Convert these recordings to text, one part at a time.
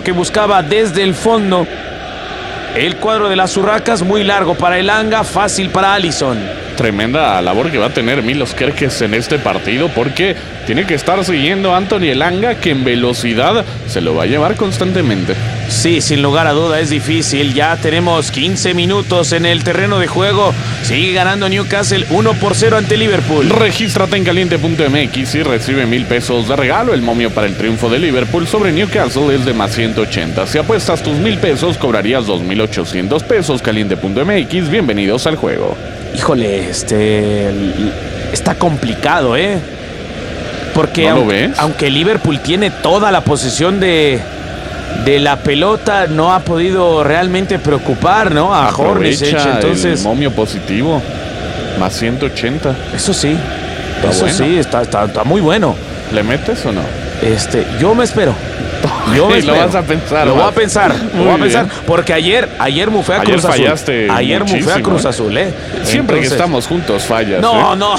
que buscaba desde el fondo el cuadro de las Urracas. Muy largo para Elanga, fácil para Alisson. Tremenda labor que va a tener Milos Kerkez en este partido, porque tiene que estar siguiendo a Anthony Elanga, que en velocidad se lo va a llevar constantemente. Sí, sin lugar a duda es difícil. Ya tenemos 15 minutos en el terreno de juego. Sigue ganando Newcastle 1-0 ante Liverpool. Regístrate en caliente.mx y recibe 1,000 pesos de regalo. El momio para el triunfo de Liverpool sobre Newcastle es de más 180. Si apuestas tus 1,000 pesos, cobrarías 2,800 pesos. Caliente.mx, bienvenidos al juego. Híjole, está complicado, porque ¿No lo ves? aunque Liverpool tiene toda la posesión de la pelota, no ha podido realmente preocupar, ¿no? A Hornacek. Entonces, el momio positivo, más 180. Eso sí, bueno. sí, está muy bueno. ¿Le metes o no? Yo me espero. Yo me espero. Lo vas a pensar. Lo voy a pensar. Porque ayer me fui a Cruz Azul. Fallaste. Ayer me fui a Cruz Azul, Siempre que estamos juntos fallas. No,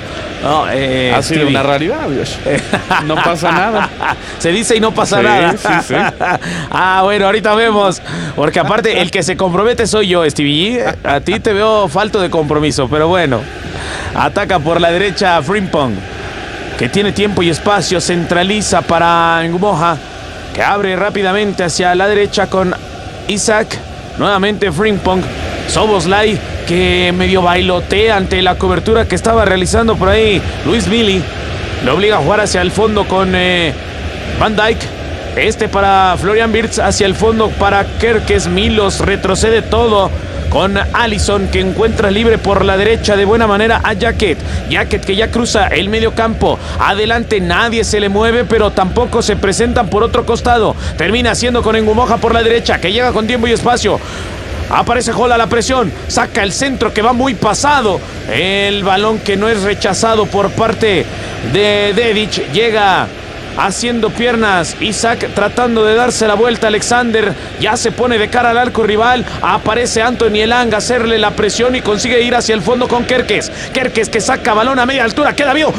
ha sido una raridad, Dios. No pasa nada. Se dice y no pasa nada. Sí. Bueno, ahorita vemos. Porque aparte, el que se compromete soy yo, Stevie. A ti te veo falto de compromiso, pero bueno. Ataca por la derecha Frimpong, que tiene tiempo y espacio. Centraliza para Ngumoha, que abre rápidamente hacia la derecha con Isaac. Nuevamente Frimpong. Szoboszlai, que medio bailotea ante la cobertura que estaba realizando por ahí Luis Mili. Lo obliga a jugar hacia el fondo con Van Dijk. Para Florian Wirtz, hacia el fondo para Kerkez. Milos retrocede todo con Alisson, que encuentra libre por la derecha de buena manera a Jacket, que ya cruza el medio campo. Adelante nadie se le mueve, pero tampoco se presentan por otro costado. Termina haciendo con Ngumoha por la derecha, que llega con tiempo y espacio. Aparece Hall a la presión, saca el centro que va muy pasado. El balón que no es rechazado por parte de Dedic. Llega haciendo piernas Isaac, tratando de darse la vuelta. Alexander ya se pone de cara al arco rival. Aparece Anthony Elanga a hacerle la presión y consigue ir hacia el fondo con Kerkez, que saca balón a media altura. Queda vivo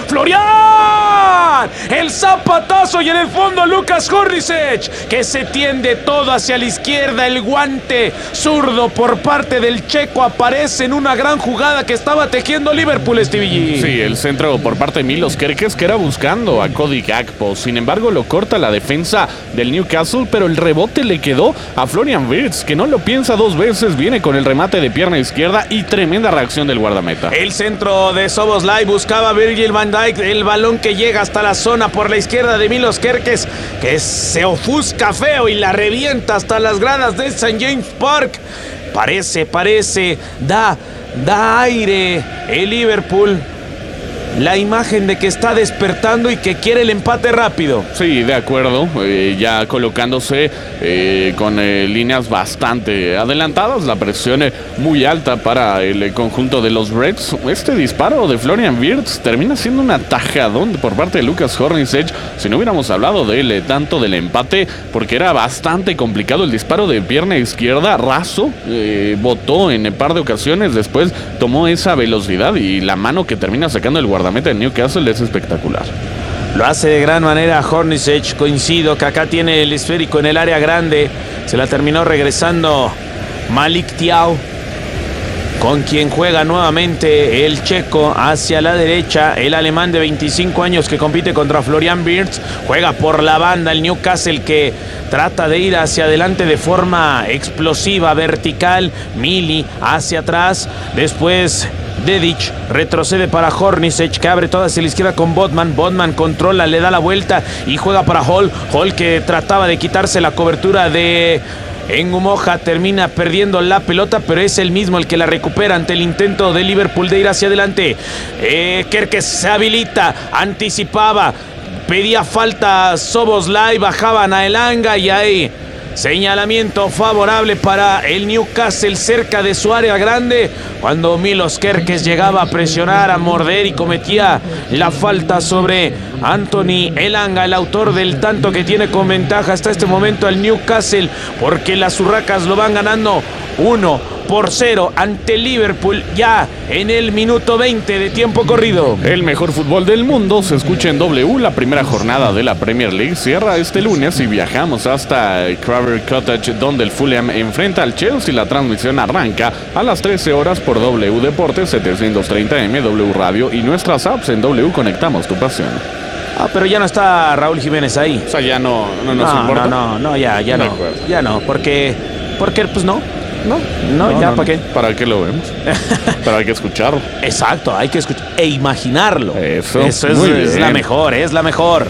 Florian, el zapatazo, y en el fondo Lucas Hornacek, que se tiende todo hacia la izquierda. El guante zurdo por parte del checo aparece en una gran jugada que estaba tejiendo Liverpool, Stevie G. Sí, el centro por parte de Milos Kerkez, que era buscando a Cody Gakpo. Sin embargo, lo corta la defensa del Newcastle, pero el rebote le quedó a Florian Wirtz, que no lo piensa dos veces. Viene con el remate de pierna izquierda y tremenda reacción del guardameta. El centro de Szoboszlai buscaba Virgil van Dijk. El balón que llega hasta la zona por la izquierda de Milos Kerkez, que se ofusca feo y la revienta hasta las gradas de St. James Park. Parece, da aire el Liverpool. La imagen de que está despertando y que quiere el empate rápido. Sí, de acuerdo. Ya colocándose con líneas bastante adelantadas. La presión muy alta para el conjunto de los Reds. Este disparo de Florian Wirtz termina siendo un atajadón por parte de Lucas Hornacek. Si no hubiéramos hablado de él tanto del empate, porque era bastante complicado el disparo de pierna izquierda. Raso botó en un par de ocasiones. Después tomó esa velocidad y la mano que termina sacando el guardameta de Newcastle es espectacular. Lo hace de gran manera Hornacek. Coincido que acá tiene el esférico en el área grande. Se la terminó regresando Malik Thiaw, con quien juega nuevamente el checo hacia la derecha. El alemán de 25 años que compite contra Florian Wirtz. Juega por la banda el Newcastle, que trata de ir hacia adelante de forma explosiva, vertical. Mili hacia atrás. Después Dedic retrocede para Hornacek, que abre toda hacia la izquierda con Botman. Botman controla, le da la vuelta y juega para Hall. Hall, que trataba de quitarse la cobertura de Ngumoha, termina perdiendo la pelota, pero es el mismo el que la recupera ante el intento de Liverpool de ir hacia adelante. Kerkez se habilita, anticipaba, pedía falta Szoboszlai, bajaban a Elanga y ahí señalamiento favorable para el Newcastle cerca de su área grande, cuando Milos Kerkez llegaba a presionar, a morder y cometía la falta sobre Anthony Elanga, el autor del tanto que tiene con ventaja hasta este momento al Newcastle, porque las Urracas lo van ganando 1 3-0 ante Liverpool ya en el minuto 20 de tiempo corrido. El mejor fútbol del mundo se escucha en W. La primera jornada de la Premier League cierra este lunes y viajamos hasta Craven Cottage, donde el Fulham enfrenta al Chelsea. La transmisión arranca a las 13 horas por W Deportes 730M, W Radio y nuestras apps. En W conectamos tu pasión. Pero ya no está Raúl Jiménez ahí. O sea, ya no nos importa. No, ya no. Ya no, porque pues no, ¿para qué? ¿Para qué lo vemos? Pero hay que escucharlo. Exacto, hay que escuchar e imaginarlo. Eso es la mejor.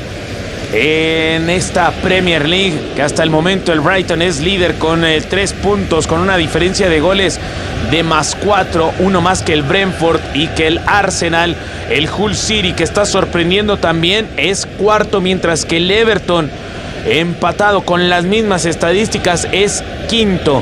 En esta Premier League, que hasta el momento el Brighton es líder con 3 puntos, con una diferencia de goles de +4, uno más que el Brentford y que el Arsenal. El Hull City, que está sorprendiendo también, es cuarto, mientras que el Everton, empatado con las mismas estadísticas, es quinto.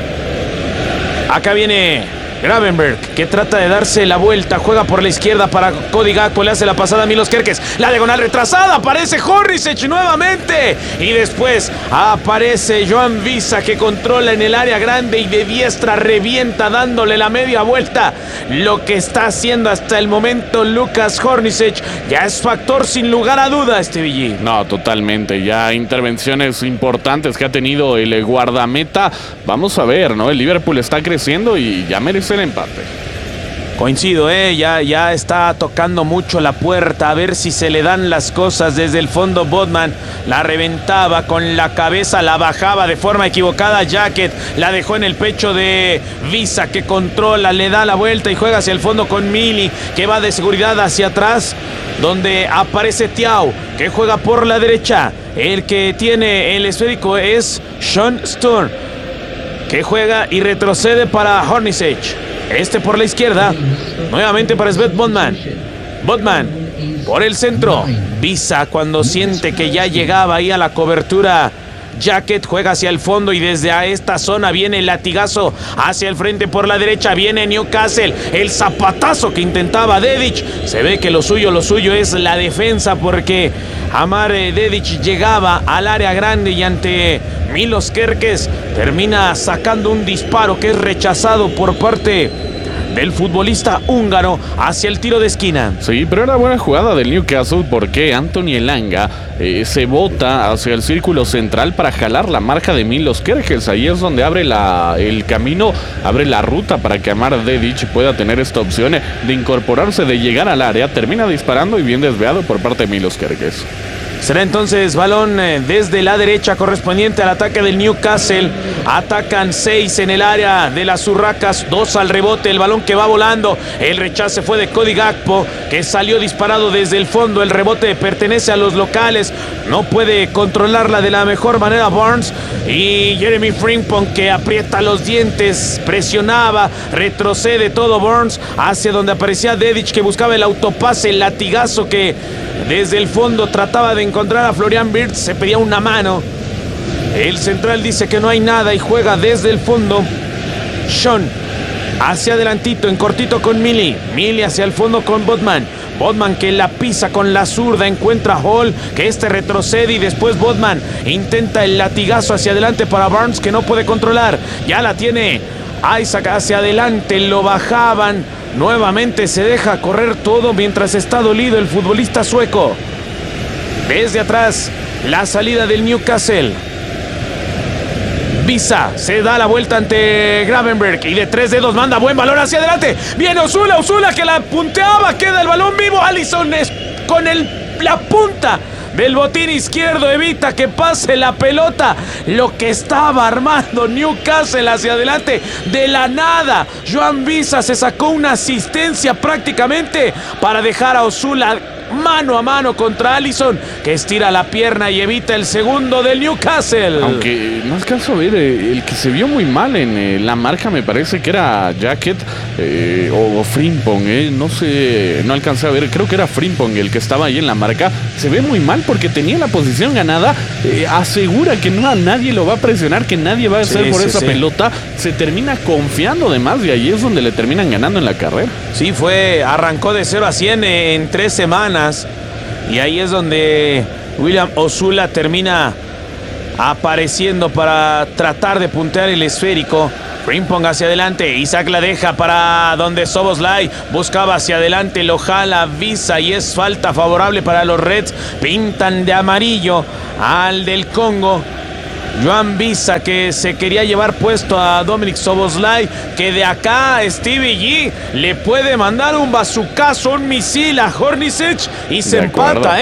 Acá viene Gravenberch, que trata de darse la vuelta, juega por la izquierda para Cody Gakpo, le hace la pasada a Milos Kerkez, la diagonal retrasada, aparece Hornacek nuevamente, y después aparece Joan Visa, que controla en el área grande y de diestra revienta dándole la media vuelta. Lo que está haciendo hasta el momento Lucas Hornacek ya es factor sin lugar a duda, Villi. No, totalmente, ya intervenciones importantes que ha tenido el guardameta. Vamos a ver, ¿no? El Liverpool está creciendo y ya merece el empate. Coincido, ya está tocando mucho la puerta, a ver si se le dan las cosas. Desde el fondo Botman la reventaba con la cabeza, la bajaba de forma equivocada. Jacket la dejó en el pecho de Visa, que controla, le da la vuelta y juega hacia el fondo con Mili, que va de seguridad hacia atrás, donde aparece Thiaw, que juega por la derecha. El que tiene el esférico es Sean Sturm, que juega y retrocede para Hornacek. Por la izquierda, nuevamente para Sven Botman. Botman por el centro. Visa, cuando siente que ya llegaba ahí a la cobertura, Jacket juega hacia el fondo y desde a esta zona viene el latigazo hacia el frente por la derecha. Viene Newcastle, el zapatazo que intentaba Dedić. Se ve que lo suyo es la defensa, porque Amar Dedić llegaba al área grande y ante Milos Kerkez termina sacando un disparo que es rechazado por parte del futbolista húngaro hacia el tiro de esquina. Sí, pero era buena jugada del Newcastle, porque Anthony Elanga se bota hacia el círculo central para jalar la marca de Milos Kerkez. Ahí es donde abre el camino, abre la ruta para que Amar Dedić pueda tener esta opción de incorporarse, de llegar al área. Termina disparando y bien desviado por parte de Milos Kerkez. Será entonces balón desde la derecha correspondiente al ataque del Newcastle. Atacan 6 en el área de las Urracas, 2 al rebote, el balón que va volando. El rechace fue de Cody Gakpo, que salió disparado desde el fondo. El rebote pertenece a los locales, no puede controlarla de la mejor manera Barnes. Y Jeremy Frimpong, que aprieta los dientes, presionaba, retrocede todo Barnes hacia donde aparecía Dedić, que buscaba el autopase, el latigazo que desde el fondo trataba de encontrar a Florian Wirtz. Se pedía una mano. El central dice que no hay nada y juega desde el fondo. Sean hacia adelantito, en cortito con Mili. Mili hacia el fondo con Botman. Botman, que la pisa con la zurda, encuentra a Hall, que retrocede, y después Botman intenta el latigazo hacia adelante para Barnes, que no puede controlar. Ya la tiene Isaac hacia adelante, lo bajaban. Nuevamente se deja correr todo mientras está dolido el futbolista sueco. Desde atrás, la salida del Newcastle. Visa se da la vuelta ante Gravenberch y de 3 dedos manda buen balón hacia adelante. Viene Osula que la punteaba, queda el balón vivo. Alisson con la punta del botín izquierdo evita que pase la pelota. Lo que estaba armando Newcastle hacia adelante de la nada. Joan Visa se sacó una asistencia prácticamente para dejar a Osula mano a mano contra Alisson, que estira la pierna y evita el segundo del Newcastle. Aunque no alcanzo a ver, el que se vio muy mal en la marca me parece que era Jacket o Frimpong, no sé, no alcancé a ver, creo que era Frimpong el que estaba ahí en la marca. Se ve muy mal porque tenía la posición ganada, asegura que nadie lo va a presionar, que nadie va a hacer por esa pelota, se termina confiando de más y ahí es donde le terminan ganando en la carrera. Sí, arrancó de 0 a 100 en 3 semanas y ahí es donde William Osula termina apareciendo para tratar de puntear el esférico. Frimpong hacia adelante, Isaac la deja para donde Szoboszlai buscaba hacia adelante, lo jala Visa y es falta favorable para los Reds. Pintan de amarillo al del Congo. Joan Visa, que se quería llevar puesto a Dominik Szoboszlai, que de acá Stevie G le puede mandar un bazucazo, un misil a Hornacek y se empata,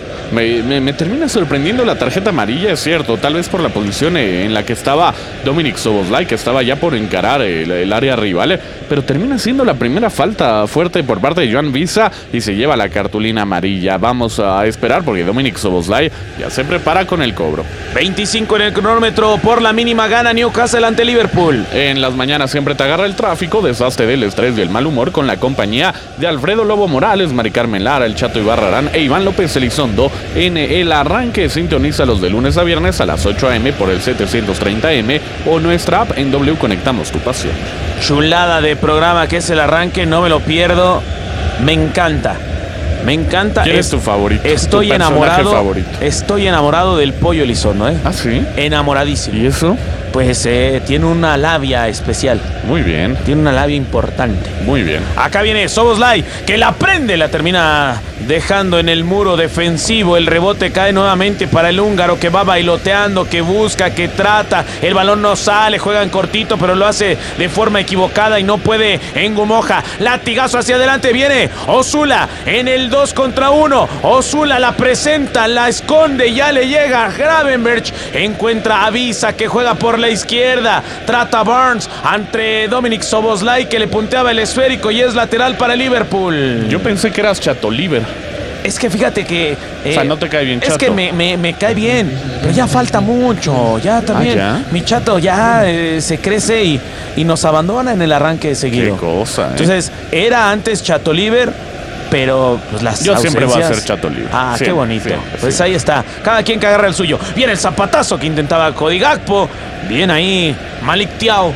Me termina sorprendiendo la tarjeta amarilla, es cierto, tal vez por la posición en la que estaba Dominik Szoboszlai, que estaba ya por encarar el área rival, pero termina siendo la primera falta fuerte por parte de Joan Visa y se lleva la cartulina amarilla. Vamos a esperar porque Dominik Szoboszlai ya se prepara con el cobro. 25 en el cronómetro, por la mínima gana Newcastle ante Liverpool. En las mañanas siempre te agarra el tráfico, desastre del estrés y el mal humor con la compañía de Alfredo Lobo Morales, Mari Carmen Lara, el Chato Ibarrarán e Iván López Elizondo. En el arranque sintoniza los de lunes a viernes a las 8 a.m. por el 730M o nuestra app en W Conectamos Tu Pasión. Chulada de programa que es el arranque, no me lo pierdo. Me encanta. Me encanta. ¿Quién es tu favorito? Estoy ¿Tu enamorado. favorito? Estoy enamorado del Pollo Elizondo, ¿Ah, sí? Enamoradísimo. ¿Y eso? Pues tiene una labia especial. Muy bien. Tiene una labia importante. Muy bien. Acá viene Szoboszlai, que la prende, la termina dejando en el muro defensivo. El rebote cae nuevamente para el húngaro, que va bailoteando, que busca, que trata. El balón no sale, juega en cortito, pero lo hace de forma equivocada y no puede en Gumoja. Latigazo hacia adelante, viene Osula en el 2 contra 1. Osula la presenta, la esconde, ya le llega Gravenberch. Encuentra a Visa, que juega por la izquierda. Trata Barnes ante Dominik Szoboszlai, que le punteaba el esférico y es lateral para Liverpool. Yo pensé que eras Chato Liver. Es que fíjate que... o sea, no te cae bien Chato. Es que me cae bien, pero ya falta mucho. Ya también. ¿Ya? Mi Chato ya se crece y nos abandona en el arranque seguido. Qué cosa, Entonces, era antes Chato Liver, pero pues las Yo ausencias... siempre voy a ser Chato Libre. Ah, siempre, qué bonito. siempre, Pues siempre. ahí está. Cada quien que agarra el suyo. Viene el zapatazo que intentaba Cody Gakpo. Bien ahí Malik Thiaw,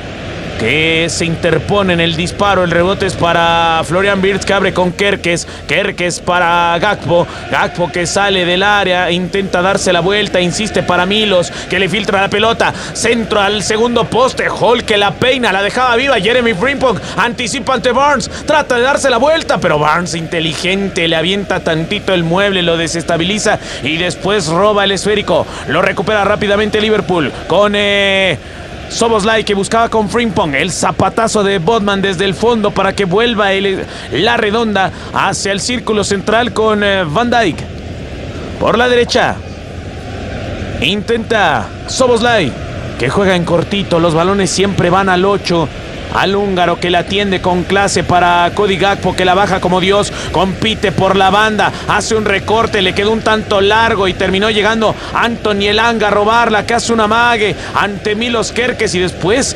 que se interpone en el disparo. El rebote es para Florian Wirtz, que abre con Kerkez. Kerkez para Gakpo. Gakpo que sale del área, intenta darse la vuelta, insiste para Milos, que le filtra la pelota. Centro al segundo poste. Hall que la peina, la dejaba viva. Jeremy Frimpong anticipa ante Barnes. Trata de darse la vuelta, pero Barnes, inteligente, le avienta tantito el mueble, lo desestabiliza y después roba el esférico. Lo recupera rápidamente Liverpool con... Szoboszlai, que buscaba con Frimpong. El zapatazo de Botman desde el fondo para que vuelva la redonda hacia el círculo central con Van Dijk. Por la derecha intenta Szoboszlai, que juega en cortito. Los balones siempre van al 8. Al húngaro, que la atiende con clase para Cody Gakpo, que la baja como Dios. Compite por la banda, hace un recorte, le quedó un tanto largo y terminó llegando Anthony Elanga a robarla, que hace un amague ante Milos Kerkez y después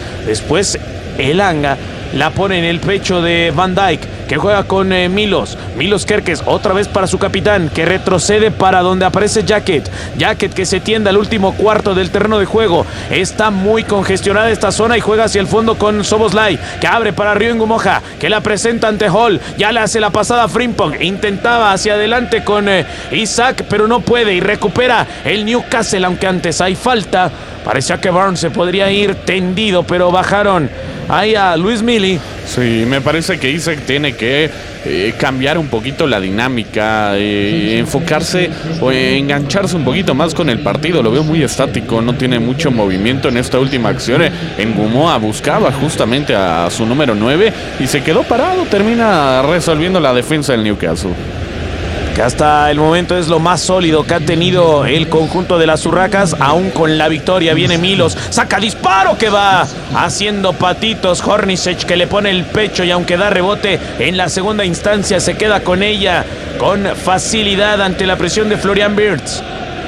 Elanga la pone en el pecho de Van Dijk, que juega con Milos Kerkez, otra vez para su capitán, que retrocede para donde aparece Jacket, que se tiende al último cuarto del terreno de juego. Está muy congestionada esta zona y juega hacia el fondo con Szoboszlai, que abre para Rio Ngumoja, que la presenta ante Hall, ya le hace la pasada a Frimpong, intentaba hacia adelante con Isaac, pero no puede y recupera el Newcastle, aunque antes hay falta. Parecía que Barnes se podría ir tendido, pero bajaron ahí a Luis Mili. Sí, me parece que Isaac tiene que cambiar un poquito la dinámica, enfocarse o engancharse un poquito más con el partido. Lo veo muy estático, no tiene mucho movimiento en esta última acción. Ngumoa buscaba justamente a su número 9 y se quedó parado. Termina resolviendo la defensa del Newcastle, que hasta el momento es lo más sólido que ha tenido el conjunto de las Urracas. Aún con la victoria viene Milos, saca disparo que va haciendo patitos. Hornacek, que le pone el pecho y aunque da rebote en la segunda instancia, se queda con ella con facilidad ante la presión de Florian Wirtz.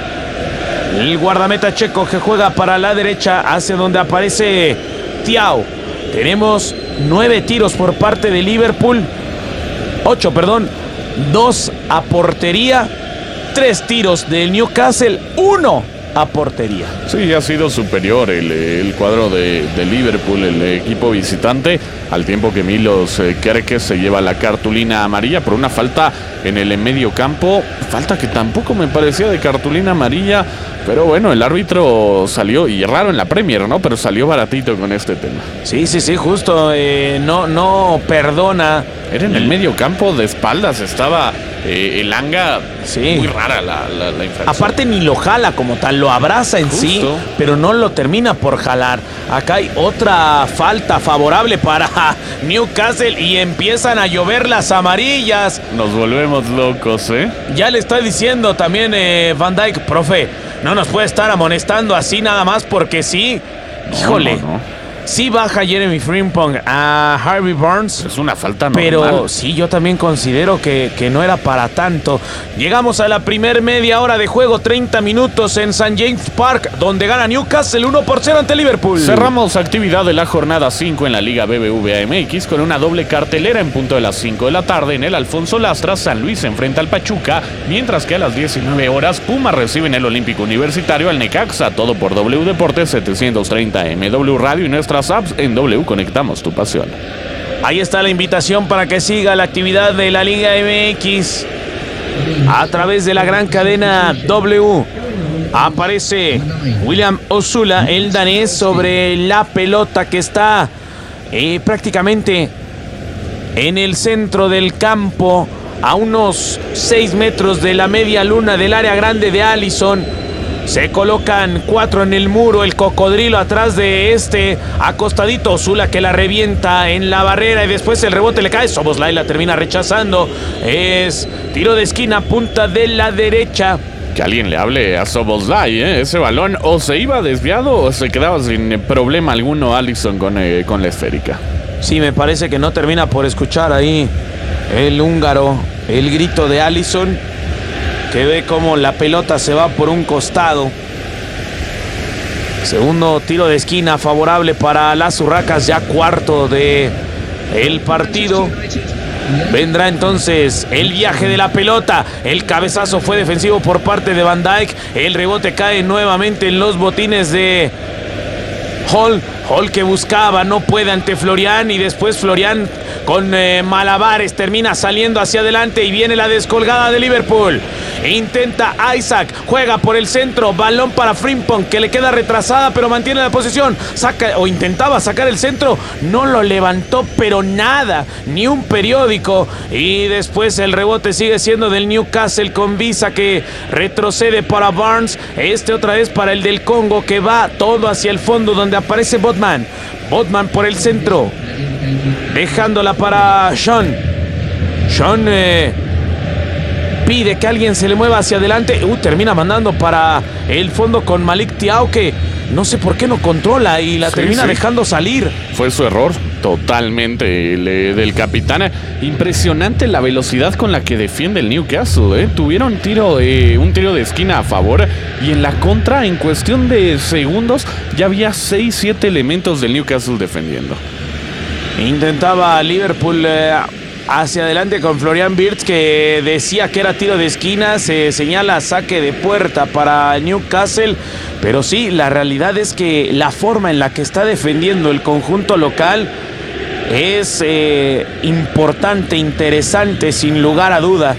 El guardameta checo, que juega para la derecha hacia donde aparece Thiaw. Tenemos 9 tiros por parte de Liverpool. 8, perdón. 2 a portería, 3 tiros del Newcastle, 1 a portería. Sí, ha sido superior el cuadro de Liverpool, el equipo visitante, al tiempo que Milos Kerkez se lleva la cartulina amarilla por una falta en el medio campo, falta que tampoco me parecía de cartulina amarilla, pero bueno, el árbitro salió, y raro en la Premier, ¿no? Pero salió baratito con este tema. Sí, justo, no perdona. Era en el medio campo, de espaldas estaba el Anga, sí. Muy rara la infracción. Aparte ni lo jala como tal, lo abraza en sí, pero no lo termina por jalar. Acá hay otra falta favorable para Newcastle y empiezan a llover las amarillas. Nos volvemos locos, ¿eh? Ya le está diciendo también Van Dijk, profe, no nos puede estar amonestando así nada más porque sí. Híjole. No. Sí baja Jeremy Frimpong a Harvey Barnes. Es una falta normal. Pero sí, yo también considero que no era para tanto. Llegamos a la primer media hora de juego, 30 minutos en St. James Park, donde gana Newcastle 1-0 ante Liverpool. Cerramos actividad de la jornada 5 en la Liga BBVA MX con una doble cartelera en punto de las 5 de la tarde. En el Alfonso Lastras, San Luis enfrenta al Pachuca, mientras que a las 19 horas Pumas recibe en el Olímpico Universitario al Necaxa. Todo por W Deportes 730 MW Radio y nuestras apps en W Conectamos tu pasión. Ahí está la invitación para que siga la actividad de la Liga MX a través de la gran cadena W. Aparece William Osula, el danés, sobre la pelota que está prácticamente en el centro del campo, a unos 6 metros de la media luna del área grande de Alisson. Se colocan 4 en el muro, el cocodrilo atrás de acostadito, Osula que la revienta en la barrera y después el rebote le cae, Szoboszlai la termina rechazando, es tiro de esquina, punta de la derecha. Que alguien le hable a Szoboszlai, ese balón o se iba desviado o se quedaba sin problema alguno Alisson con la esférica. Sí, me parece que no termina por escuchar ahí el húngaro, el grito de Alisson, que ve cómo la pelota se va por un costado. Segundo tiro de esquina favorable para las Urracas, ya cuarto de el partido. Vendrá entonces el viaje de la pelota. El cabezazo fue defensivo por parte de Van Dijk. El rebote cae nuevamente en los botines de Hall. Hall que buscaba, no puede ante Florian, y después Florian con malabares termina saliendo hacia adelante y viene la descolgada de Liverpool. Intenta Isaac, juega por el centro, balón para Frimpong que le queda retrasada pero mantiene la posición, saca o intentaba sacar el centro, no lo levantó pero nada, ni un periódico, y después el rebote sigue siendo del Newcastle con Visa que retrocede para Barnes, otra vez para el del Congo que va todo hacia el fondo donde aparece Botman por el centro, dejándola para Sean pide que alguien se le mueva hacia adelante. Termina mandando para el fondo con Malik Thiaw, que no sé por qué no controla y la termina dejando salir. Fue su error totalmente del capitán. Impresionante la velocidad con la que defiende el Newcastle. Tuvieron un tiro de esquina a favor y en la contra, en cuestión de segundos, ya había 6-7 elementos del Newcastle defendiendo. Intentaba Liverpool hacia adelante con Florian Wirtz, que decía que era tiro de esquina, se señala saque de puerta para Newcastle, pero sí, la realidad es que la forma en la que está defendiendo el conjunto local es importante, interesante, sin lugar a duda.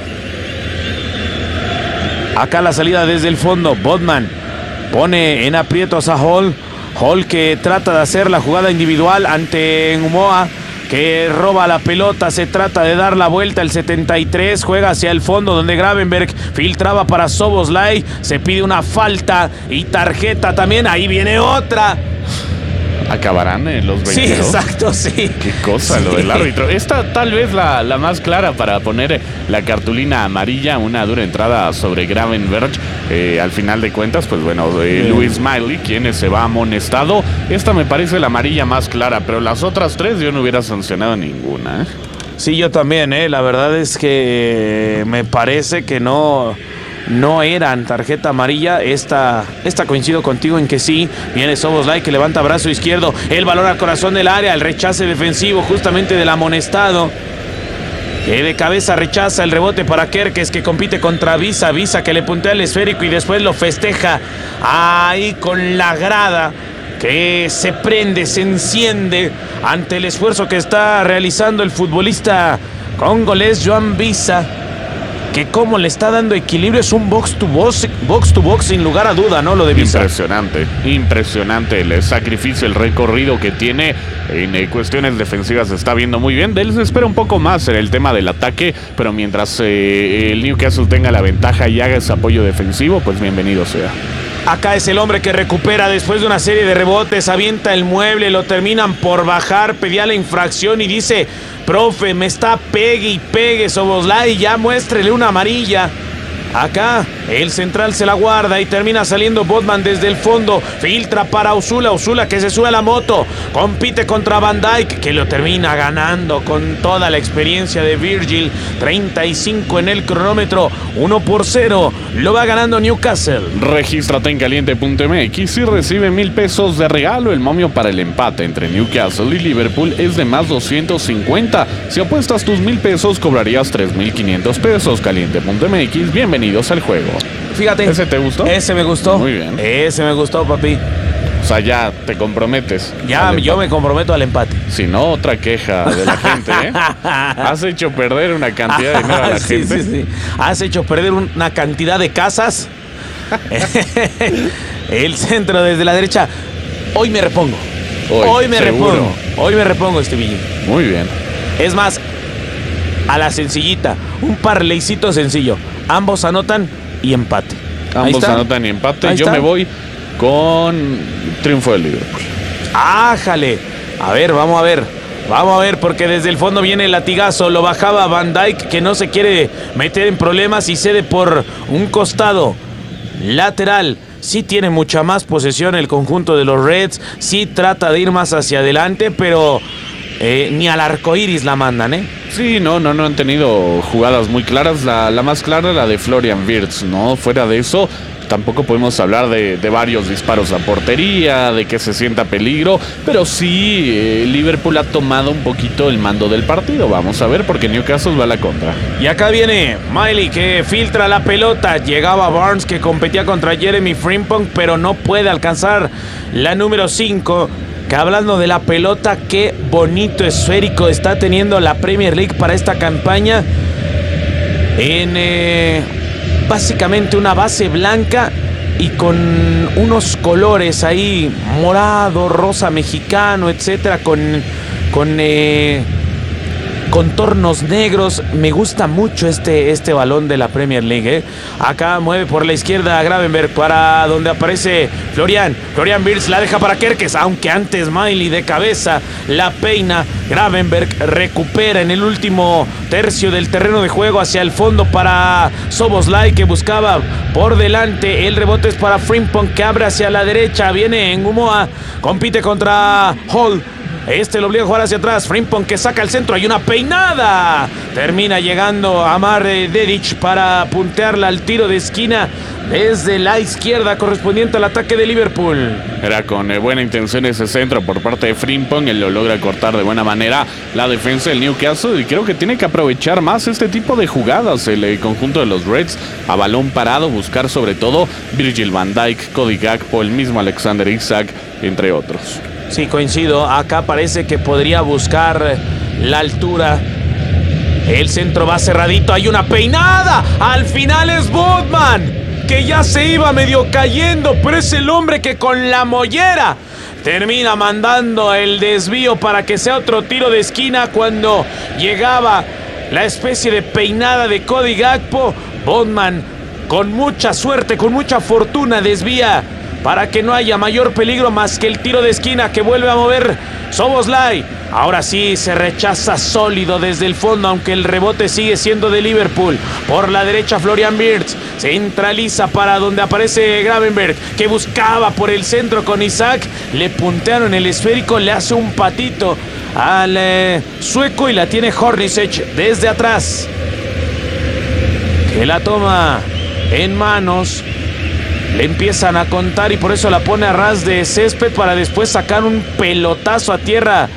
Acá la salida desde el fondo, Botman pone en aprietos a Hall que trata de hacer la jugada individual ante Ngumoa, que roba la pelota, se trata de dar la vuelta, el 73, juega hacia el fondo donde Gravenberg filtraba para Szoboszlai, se pide una falta y tarjeta también, ahí viene otra. ¿Acabarán en los 22? Sí, exacto, sí. Qué cosa lo del árbitro. Esta tal vez la más clara para poner la cartulina amarilla, una dura entrada sobre Gravenberch. Al final de cuentas, pues bueno, Luis Miley, quien se va amonestado. Esta me parece la amarilla más clara, pero las otras tres yo no hubiera sancionado ninguna. Sí, yo también, la verdad es que me parece que no eran tarjeta amarilla. Esta coincido contigo en que sí. Viene Szoboszlai que levanta brazo izquierdo, el balón al corazón del área, el rechace defensivo justamente del amonestado. que de cabeza rechaza el rebote para Kerkez, que compite contra Visa. Visa que le puntea el esférico y después lo festeja ahí con la grada, que se prende, se enciende ante el esfuerzo que está realizando el futbolista congolés Joan Visa, que como le está dando equilibrio. Es un box to box sin lugar a duda, ¿no? Lo de Visa. Impresionante el sacrificio, el recorrido que tiene en cuestiones defensivas. Se está viendo muy bien. De él se espera un poco más en el tema del ataque, pero mientras el Newcastle tenga la ventaja y haga ese apoyo defensivo, pues bienvenido sea. Acá es el hombre que recupera después de una serie de rebotes, avienta el mueble, lo terminan por bajar, pedía la infracción y dice: profe, me está pegue y pegue Szoboszlai, ya muéstrele una amarilla. Acá el central se la guarda y termina saliendo Botman desde el fondo. Filtra para Osula que se sube a la moto. Compite contra Van Dijk, que lo termina ganando con toda la experiencia de Virgil. 35 en el cronómetro, 1-0. Lo va ganando Newcastle. Regístrate en caliente.mx y recibe 1,000 pesos de regalo. El momio para el empate entre Newcastle y Liverpool es de más 250. Si apuestas tus 1,000 pesos, cobrarías 3,500 pesos. Caliente.mx, bienvenidos al juego. Fíjate. ¿Ese te gustó? Ese me gustó. Muy bien. Ese me gustó, papi. O sea, ya te comprometes. Ya, yo me comprometo al empate. Si no, otra queja de la gente, ¿eh? Has hecho perder una cantidad de dinero a la gente. Sí. Has hecho perder una cantidad de casas. El centro desde la derecha. Hoy me repongo. Hoy me repongo, Stevie. Muy bien. Es más, a la sencillita. Un parleycito sencillo. Ambos anotan y empate. Ambos anotan y empate. Yo me voy con triunfo del Liverpool. ¡Ájale! A ver, vamos a ver, porque desde el fondo viene el latigazo. Lo bajaba Van Dijk, que no se quiere meter en problemas y cede por un costado lateral. Sí tiene mucha más posesión el conjunto de los Reds. Sí trata de ir más hacia adelante, pero ni al arco iris la mandan, ¿eh? Sí, no han tenido jugadas muy claras. La más clara, la de Florian Wirtz, ¿no? Fuera de eso, tampoco podemos hablar de varios disparos a portería, de que se sienta peligro, pero sí, Liverpool ha tomado un poquito el mando del partido. Vamos a ver, porque Newcastle va a la contra. Y acá viene Miley, que filtra la pelota. Llegaba Barnes, que competía contra Jeremy Frimpong, pero no puede alcanzar la número 5. Que hablando de la pelota, qué bonito esférico está teniendo la Premier League para esta campaña. En básicamente una base blanca y con unos colores ahí, morado, rosa mexicano, etcétera, con contornos negros. Me gusta mucho este balón de la Premier League, ¿eh? Acá mueve por la izquierda Gravenberch para donde aparece Florian Wirtz, la deja para Kerkez, aunque antes Miley de cabeza la peina. Gravenberch recupera en el último tercio del terreno de juego hacia el fondo para Szoboszlai, que buscaba por delante. El rebote es para Frimpong, que abre hacia la derecha. Viene en Ngumoa, compite contra Hall. Lo obliga a jugar hacia atrás. Frimpong, que saca el centro. Hay una peinada. Termina llegando Amar Dedic para puntearla al tiro de esquina desde la izquierda, correspondiente al ataque de Liverpool. Era con buena intención ese centro por parte de Frimpong. Él lo logra cortar de buena manera la defensa del Newcastle, y creo que tiene que aprovechar más este tipo de jugadas el conjunto de los Reds. A balón parado, buscar sobre todo Virgil van Dijk, Cody Gakpo, el mismo Alexander Isak, entre otros. Sí, coincido. Acá parece que podría buscar la altura. El centro va cerradito. Hay una peinada. Al final es Botman, que ya se iba medio cayendo, pero es el hombre que con la mollera termina mandando el desvío para que sea otro tiro de esquina. Cuando llegaba la especie de peinada de Cody Gakpo, Botman, con mucha suerte, con mucha fortuna, desvía para que no haya mayor peligro más que el tiro de esquina que vuelve a mover Szoboszlai. Ahora sí se rechaza sólido desde el fondo, aunque el rebote sigue siendo de Liverpool. Por la derecha Florian Wirtz centraliza para donde aparece Gravenberch, que buscaba por el centro con Isak. Le puntearon el esférico, le hace un patito al sueco y la tiene Hornacek desde atrás, que la toma en manos. Le empiezan a contar y por eso la pone a ras de césped para después sacar un pelotazo a tierra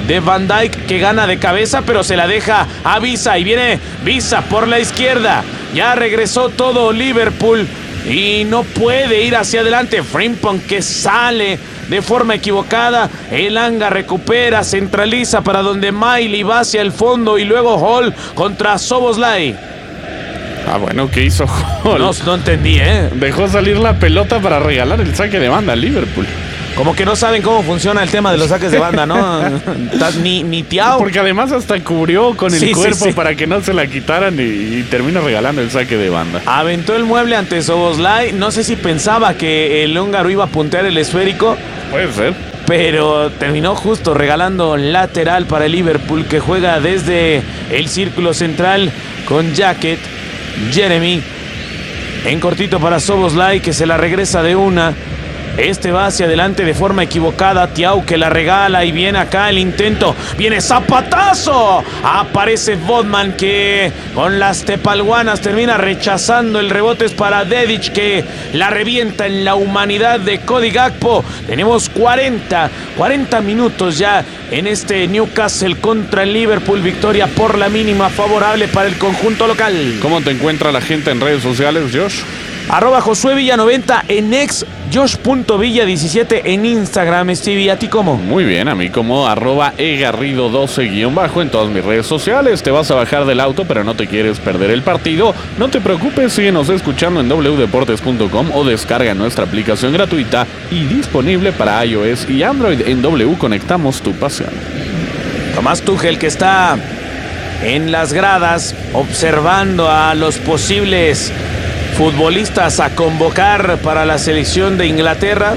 de Van Dijk, que gana de cabeza, pero se la deja a Visa. Y viene Visa por la izquierda. Ya regresó todo Liverpool y no puede ir hacia adelante. Frimpong, que sale de forma equivocada. Elanga recupera, centraliza para donde Miley va hacia el fondo. Y luego Hall contra Szoboszlai. Bueno, ¿qué hizo Hall? No entendí, ¿eh? Dejó salir la pelota para regalar el saque de banda al Liverpool. Como que no saben cómo funciona el tema de los saques de banda, ¿no? ni Thiago. Porque además hasta cubrió con el cuerpo sí. para que no se la quitaran y termina regalando el saque de banda. Aventó el mueble ante Szoboszlai. No sé si pensaba que el húngaro iba a puntear el esférico. Puede ser. Pero terminó justo regalando lateral para el Liverpool, que juega desde el círculo central con Jacket, Jeremy. En cortito para Szoboszlai, que se la regresa de una. Este va hacia adelante de forma equivocada. Thiago, que la regala, y viene acá el intento. Viene zapatazo. Aparece Bodman, que con las tepalguanas termina rechazando el rebote. Es para Dedić, que la revienta en la humanidad de Cody Gakpo. Tenemos 40 minutos ya en este Newcastle contra el Liverpool. Victoria por la mínima favorable para el conjunto local. ¿Cómo te encuentra la gente en redes sociales, Josh? @JosueVilla90 en ex, Josh.Villa17 en Instagram. Stevie, ¿a ti cómo? Muy bien, a mí como @egarrido12_ en todas mis redes sociales. Te vas a bajar del auto, pero no te quieres perder el partido. No te preocupes, síguenos escuchando en wdeportes.com o descarga nuestra aplicación gratuita y disponible para iOS y Android. En W conectamos tu pasión. Tomás Tuchel, que está en las gradas observando a los posibles futbolistas a convocar para la selección de Inglaterra,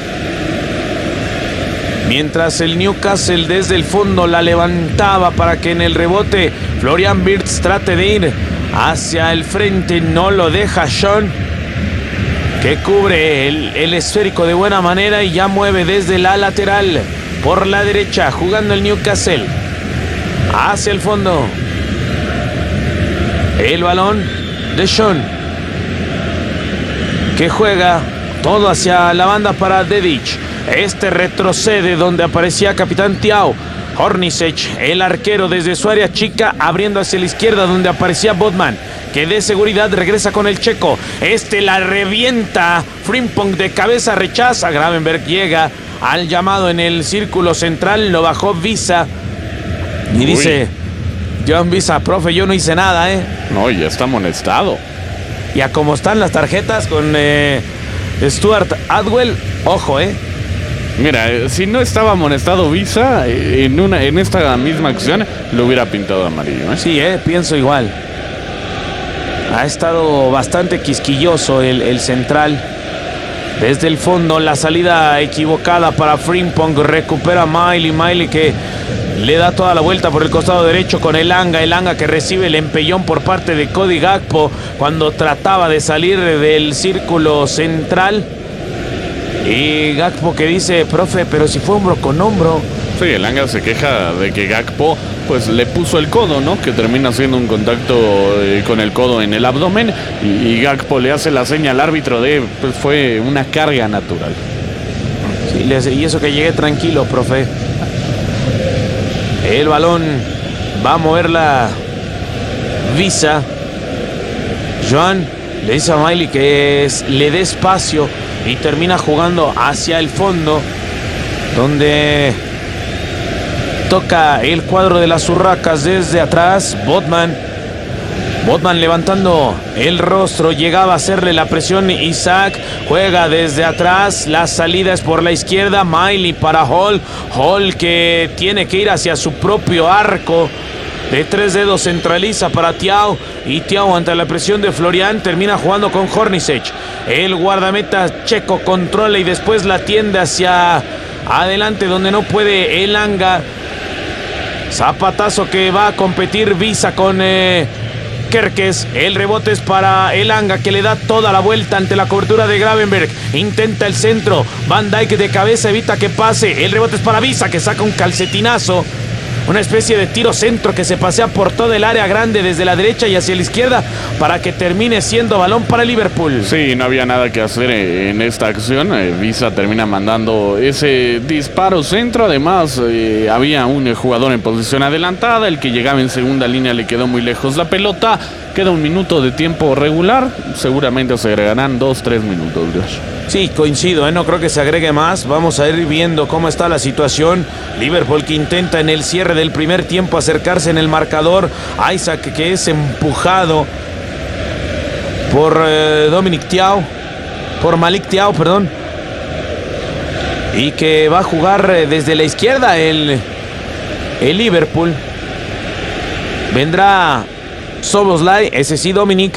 mientras el Newcastle desde el fondo la levantaba para que en el rebote Florian Wirtz trate de ir hacia el frente. No lo deja Sean, que cubre el esférico de buena manera y ya mueve desde la lateral por la derecha, jugando el Newcastle hacia el fondo. El balón de Sean, que juega todo hacia la banda para Dedić. Este retrocede donde aparecía capitán Thiago. Hornacek, el arquero, desde su área chica, abriendo hacia la izquierda donde aparecía Bodman, que de seguridad regresa con el checo. Este la revienta. Frimpong de cabeza rechaza. Gravenberch llega al llamado en el círculo central. Lo bajó Visa. Y dice John Visa: profe, yo no hice nada, ¿eh? No, ya está amonestado. Y a como están las tarjetas con Stuart Atwell, ojo, Mira, si no estaba amonestado Visa, en esta misma acción lo hubiera pintado amarillo, Sí, pienso igual. Ha estado bastante quisquilloso el central. Desde el fondo, la salida equivocada para Frimpong. Recupera Miley, que le da toda la vuelta por el costado derecho con Elanga, que recibe el empellón por parte de Cody Gakpo cuando trataba de salir del círculo central. Y Gakpo, que dice: profe, pero si fue hombro con hombro. Sí, Elanga se queja de que Gakpo pues le puso el codo, ¿no? Que termina haciendo un contacto con el codo en el abdomen, y Gakpo le hace la seña al árbitro de pues fue una carga natural. Sí, y eso que llegué tranquilo, profe. El balón va a mover la Visa. Joan le dice a Miley que le dé espacio y termina jugando hacia el fondo, donde toca el cuadro de las urracas desde atrás. Bodman levantando el rostro, llegaba a hacerle la presión. Isaac juega desde atrás, la salida es por la izquierda. Miley para Hall, que tiene que ir hacia su propio arco. De 3 dedos centraliza para Thiago, y Thiago, ante la presión de Florian, termina jugando con Hornacek. El guardameta checo controla y después la tiende hacia adelante donde no puede Elanga. Zapatazo que va a competir Visa con Kerkez. El rebote es para Elanga, que le da toda la vuelta ante la cobertura de Gravenberch. Intenta el centro. Van Dijk de cabeza evita que pase. El rebote es para Visa, que saca un calcetinazo una especie de tiro centro que se pasea por toda el área grande desde la derecha y hacia la izquierda para que termine siendo balón para el Liverpool. Sí, no había nada que hacer en esta acción. Visa termina mandando ese disparo centro. Además, había un jugador en posición adelantada. El que llegaba en segunda línea le quedó muy lejos la pelota. Queda un minuto de tiempo regular. Seguramente se agregarán 2-3 minutos, Dios. Sí, coincido, no creo que se agregue más. Vamos a ir viendo cómo está la situación. Liverpool que intenta en el cierre del primer tiempo acercarse en el marcador. Isaac que es empujado por Malik Thiaw, perdón. Y que va a jugar desde la izquierda el Liverpool. Vendrá Szoboszlai, ese sí, Dominic.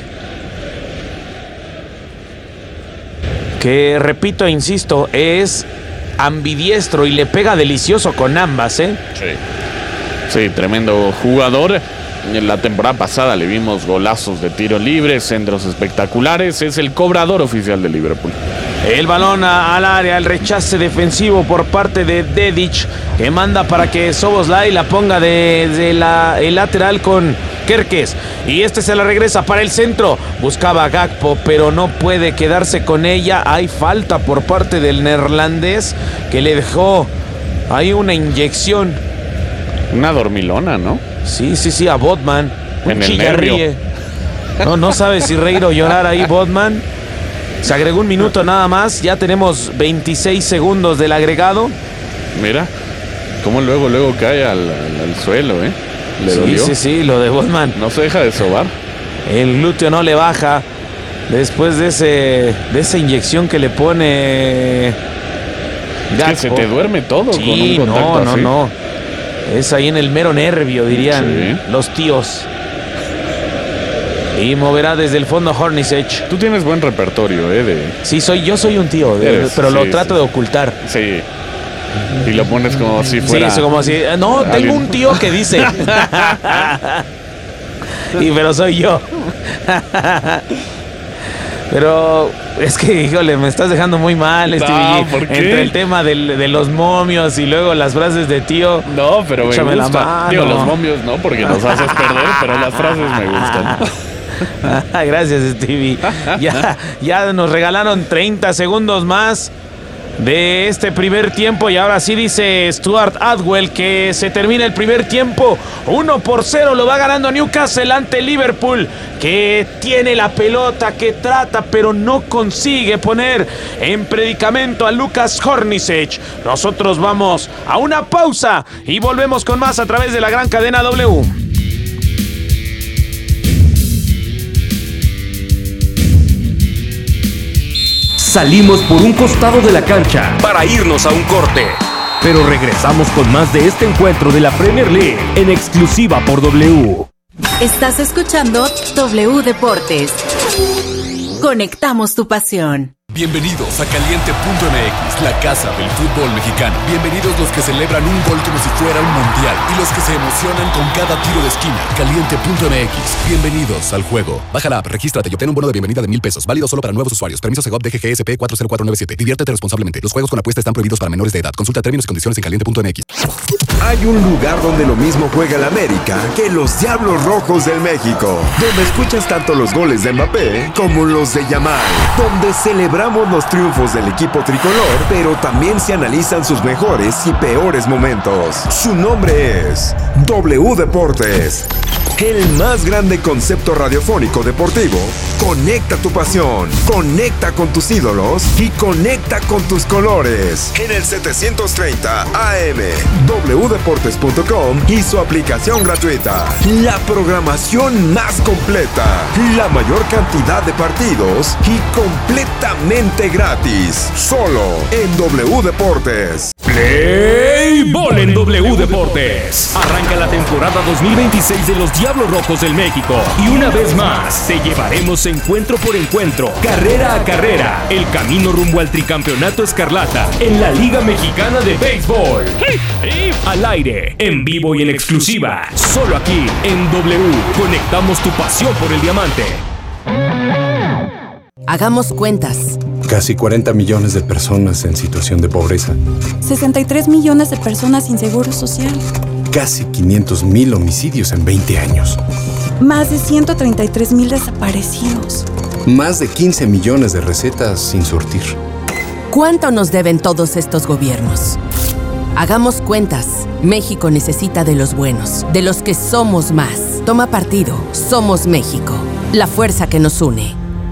Que repito e insisto, es ambidiestro y le pega delicioso con ambas, ¿eh? Sí, tremendo jugador. En la temporada pasada le vimos golazos de tiro libre, centros espectaculares. Es el cobrador oficial de Liverpool. El balón al área, el rechace defensivo por parte de Dedić, que manda para que Szoboszlai la ponga desde el lateral con Kerkez. Y este se la regresa para el centro. Buscaba a Gakpo, pero no puede quedarse con ella. Hay falta por parte del neerlandés que le dejó ahí una inyección. Una dormilona, ¿no? Sí, a Botman. En el nervio. No sabe si reír o llorar ahí Botman. Se agregó un minuto nada más. Ya tenemos 26 segundos del agregado. Mira, cómo luego cae al suelo, ¿eh? ¿Le dolió? Sí, lo de Botman. No se deja de sobar. El glúteo no le baja después de esa inyección que le pone Gakpo. Es que se te duerme todo sí, con un contacto así. No. Es ahí en el mero nervio, dirían los tíos. Y moverá desde el fondo Hornacek. Tú tienes buen repertorio, Sí, yo soy un tío, pero lo trato de ocultar. Sí. Y lo pones como si fuera... Sí, como si... No, tengo un tío que dice... pero soy yo. Pero es que, híjole, me estás dejando muy mal, Stevie. ¿Por qué? Entre el tema de los momios y luego las frases de tío. No, pero me échame gusta. La mano. Digo, los momios no, porque nos haces perder, pero las frases me gustan. Gracias, Stevie. Ya nos regalaron 30 segundos más de este primer tiempo y ahora sí dice Stuart Atwell que se termina el primer tiempo. 1-0 lo va ganando Newcastle ante Liverpool, que tiene la pelota, que trata pero no consigue poner en predicamento a Lucas Hornacek. Nosotros vamos a una pausa y volvemos con más a través de la gran cadena W. Salimos por un costado de la cancha para irnos a un corte. Pero regresamos con más de este encuentro de la Premier League en exclusiva por W. Estás escuchando W Deportes. Conectamos tu pasión. Bienvenidos a Caliente.mx, la casa del fútbol mexicano. Bienvenidos los que celebran un gol como si fuera un mundial y los que se emocionan con cada tiro de esquina. Caliente.mx, bienvenidos al juego. Baja la app, regístrate y obtén un bono de bienvenida de $1,000. Válido solo para nuevos usuarios. Permiso Segov DGGSP 40497. Diviértete responsablemente. Los juegos con apuesta están prohibidos para menores de edad. Consulta términos y condiciones en Caliente.mx. Hay un lugar donde lo mismo juega el América que los Diablos Rojos del México, donde escuchas tanto los goles de Mbappé como los de Yamal, donde celebramos los triunfos del equipo tricolor, pero también se analizan sus mejores y peores momentos. Su nombre es W Deportes, el más grande concepto radiofónico deportivo. Conecta tu pasión, conecta con tus ídolos y conecta con tus colores. En el 730 AM, wdeportes.com y su aplicación gratuita. La programación más completa, la mayor cantidad de partidos y completamente gratis. Solo en W Deportes. Play Ball en W Deportes. Arranca la temporada 2026 de los Diablos Rojos del México. Y una vez más, te llevaremos encuentro por encuentro, carrera a carrera, el camino rumbo al tricampeonato escarlata en la Liga Mexicana de Béisbol. Al aire, en vivo y en exclusiva, solo aquí en W. Conectamos tu pasión por el diamante. Hagamos cuentas. Casi 40 millones de personas en situación de pobreza. 63 millones de personas sin seguro social. Casi 500,000 homicidios en 20 años. Más de 133,000 desaparecidos. Más de 15 millones de recetas sin surtir. ¿Cuánto nos deben todos estos gobiernos? Hagamos cuentas. México necesita de los buenos, de los que somos más. Toma partido. Somos México. La fuerza que nos une.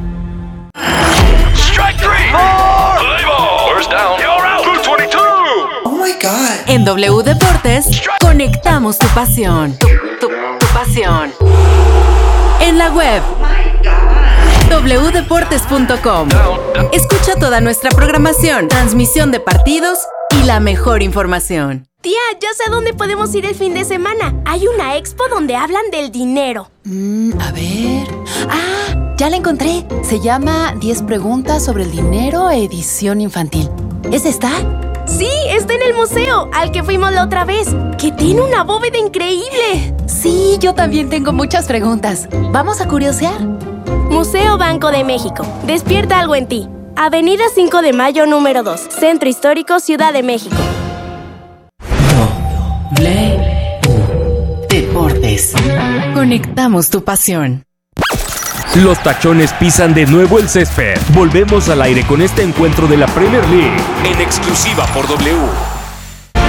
Strike three. Play ball. First down. You're out. Blue 22. Oh my God. En W Deportes, conectamos tu pasión. Tu pasión. En la web wdeportes.com. Escucha toda nuestra programación, transmisión de partidos y la mejor información. Tía, ya sé a dónde podemos ir el fin de semana. Hay una expo donde hablan del dinero. A ver... ya la encontré. Se llama 10 preguntas sobre el dinero, edición infantil. ¿Es esta? Sí, está en el museo, al que fuimos la otra vez, que tiene una bóveda increíble. Sí, yo también tengo muchas preguntas. ¿Vamos a curiosear? Museo Banco de México. Despierta algo en ti. Avenida 5 de Mayo, número 2. Centro Histórico, Ciudad de México. Deportes. Conectamos tu pasión. Los tachones pisan de nuevo el césped. Volvemos al aire con este encuentro de la Premier League en exclusiva por W.